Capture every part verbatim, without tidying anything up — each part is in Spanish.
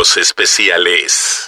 Los especiales.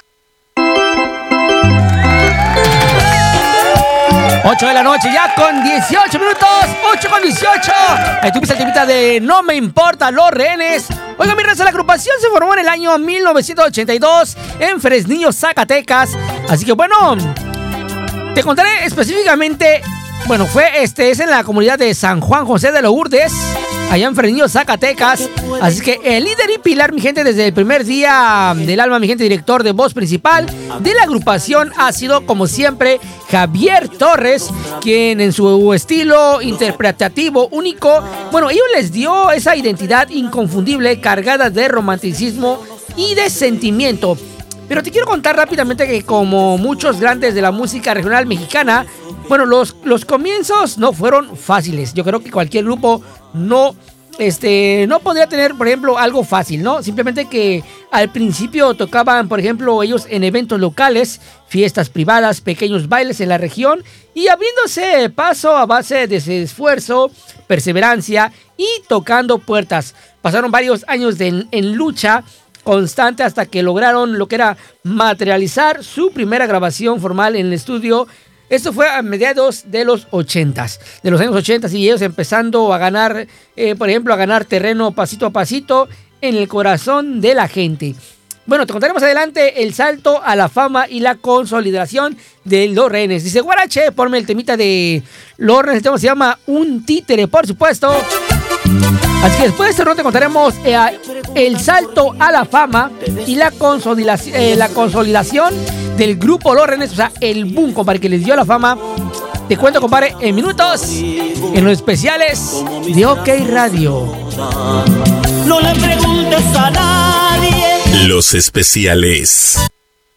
ocho de la noche, ya con dieciocho minutos. ocho con dieciocho. Ahí tuviste el temita de No Me Importa, Los Rehenes. Oiga, mi raza, la agrupación se formó en el año mil novecientos ochenta y dos en Fresnillo, Zacatecas. Así que bueno, te contaré específicamente. Bueno, fue este, es en la comunidad de San Juan José de Lourdes, allá en Fresnillo, Zacatecas. Así que el líder y pilar, mi gente, desde el primer día del alma, mi gente, director de voz principal de la agrupación ha sido, como siempre, Javier Torres, quien en su estilo interpretativo único, bueno, ellos les dio esa identidad inconfundible, cargada de romanticismo y de sentimiento. Pero te quiero contar rápidamente que, como muchos grandes de la música regional mexicana, bueno, los, los comienzos no fueron fáciles. Yo creo que cualquier grupo no, este, no podría tener, por ejemplo, algo fácil, ¿no? Simplemente que al principio tocaban, por ejemplo, ellos en eventos locales, fiestas privadas, pequeños bailes en la región, y abriéndose paso a base de ese esfuerzo, perseverancia y tocando puertas. Pasaron varios años de, en lucha constante hasta que lograron lo que era materializar su primera grabación formal en el estudio. Esto fue a mediados de los ochentas, de los años ochentas, y ellos empezando a ganar, eh, por ejemplo, a ganar terreno pasito a pasito en el corazón de la gente. Bueno, te contaremos adelante el salto a la fama y la consolidación de Los Rehenes. Dice, Guarache, ponme el temita de Los Rehenes, el tema se llama Un Títere, por supuesto. Así que después de este rato te contaremos eh, el salto a la fama y la consolidación, eh, la consolidación del grupo Los Rehenes, o sea, el boom, compadre, que les dio la fama. Te cuento, compadre, en minutos, en los especiales de OK Radio. No le preguntes a nadie. Los especiales.